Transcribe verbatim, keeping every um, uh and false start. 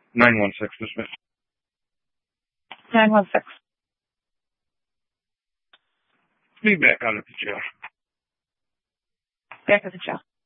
nine one six, dismiss. nine one six. Be back out of the jail. Back at the jail.